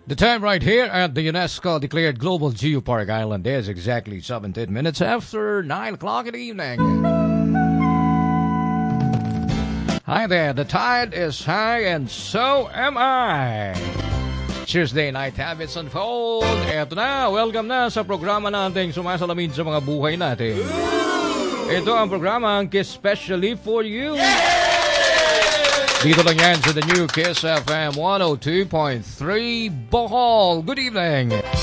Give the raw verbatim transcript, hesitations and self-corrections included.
The time right here at the UNESCO declared Global Geopark Island is exactly seventeen minutes after nine o'clock in the evening. Hi there, the tide is high and so am I. Tuesday Night Habits Unfold. Eto na, welcome na sa programa nating sumasalamin sa mga buhay natin. Ito ang programa especially for you. Dito lang yan sa the new Kiss F M one oh two point three Bohol. Good evening.